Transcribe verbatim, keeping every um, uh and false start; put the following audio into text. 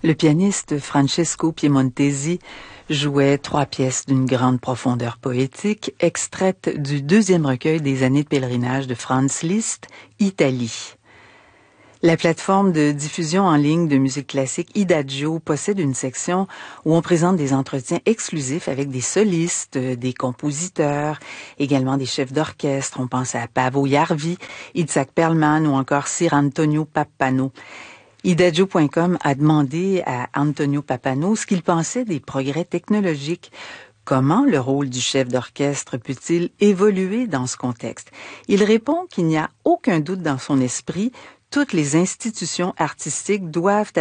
Le pianiste Francesco Piemontesi jouait trois pièces d'une grande profondeur poétique, extraites du deuxième recueil des années de pèlerinage de Franz Liszt, Italie. La plateforme de diffusion en ligne de musique classique Idagio possède une section où on présente des entretiens exclusifs avec des solistes, des compositeurs, également des chefs d'orchestre. On pense à Paavo Järvi, Itzhak Perlman ou encore Sir Antonio Pappano. Idagio point com a demandé à Antonio Pappano ce qu'il pensait des progrès technologiques. Comment le rôle du chef d'orchestre peut-il évoluer dans ce contexte? Il répond qu'il n'y a aucun doute dans son esprit. Toutes les institutions artistiques doivent